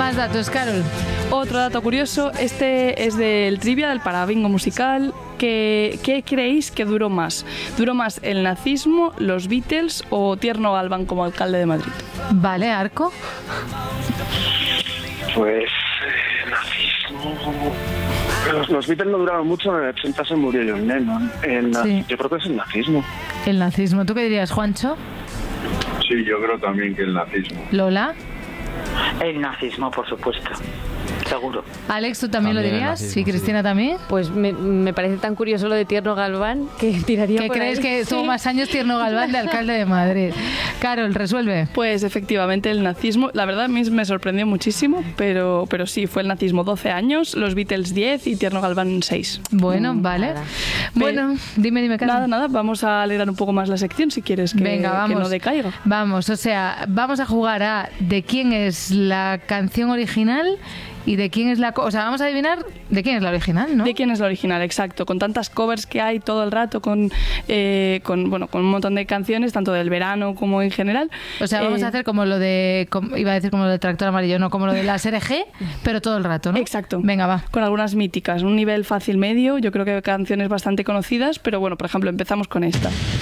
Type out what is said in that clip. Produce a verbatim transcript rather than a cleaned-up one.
Más datos, Carol. Otro dato curioso, este es del trivia del Parabingo musical. ¿Qué, ¿Qué creéis que duró más? ¿Duró más el nazismo, los Beatles o Tierno Galván como alcalde de Madrid? Vale, Arco. Pues eh, nazismo. Los, los Beatles no duraron mucho, en el ochenta se murió John Lennon. El, Sí. Yo creo que es el nazismo. El nazismo. ¿Tú qué dirías, Juancho? Sí, yo creo también que el nazismo. Lola. El nazismo, por supuesto. Seguro. Alex, ¿tú también, También lo el dirías? nazismo, Sí, Cristina sí. también. Pues me, me parece tan curioso lo de Tierno Galván que tiraría ¿Qué por crees ahí. que estuvo Sí. más años Tierno Galván de alcalde de Madrid? Carol, resuelve. Pues efectivamente el nazismo, la verdad a mí me sorprendió muchísimo, pero, pero sí, fue el nazismo doce años, los Beatles diez y Tierno Galván seis. Bueno, Mm, vale. nada. Bueno, dime, dime, Carol. Nada, nada, vamos a alegrar un poco más la sección si quieres que, Venga, vamos. que no decaiga. Vamos, o sea, vamos a jugar a de quién es la canción original y de quién es la... co- O sea, vamos a adivinar de quién es la original, ¿no? ¿De quién es la original? Exacto, con tantas covers que hay todo el rato, con, eh, con, bueno, con un montón de canciones, tanto del verano como en general. O sea, vamos Eh, a hacer como lo de... como- iba a decir como lo de Tractor Amarillo, no, como lo de las R G, pero todo el rato, ¿no? Exacto. Venga, va. Con algunas míticas, un nivel fácil medio, yo creo que canciones bastante conocidas, pero bueno, por ejemplo, empezamos con esta.